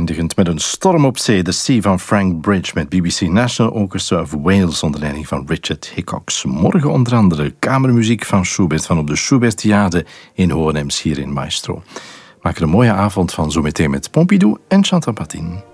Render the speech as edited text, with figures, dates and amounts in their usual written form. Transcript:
eindigend met een storm op zee. The Sea van Frank Bridge met BBC National Orchestra of Wales onder leiding van Richard Hickox. Morgen onder andere kamermuziek van Schubert van op de Schubertiade in Hohenems hier in Maestro. Maak er een mooie avond van, zometeen met Pompidou en Chantal Patin.